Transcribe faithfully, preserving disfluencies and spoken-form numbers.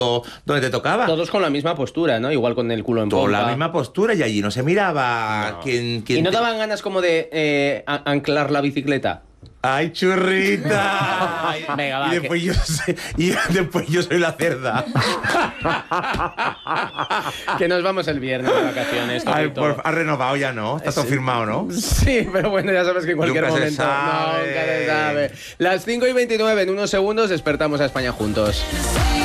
donde te tocaba. Todos con la misma postura, ¿no? Igual con el culo en Toda pompa. la misma postura y allí no se miraba No. quién, quién ¿Y no te- daban ganas como de eh, a- anclar la bicicleta? ¡Ay, churrita! Venga, va, y, después yo sé- y después yo soy la cerda. Que nos vamos el viernes de vacaciones. Ay, Totito. por, has renovado ya, ¿no? Está todo Sí. firmado, ¿no? Sí, pero bueno, ya sabes que en cualquier Nunca se momento. sabe. Nunca se sabe. Las cinco y veintinueve, en unos segundos despertamos a España juntos.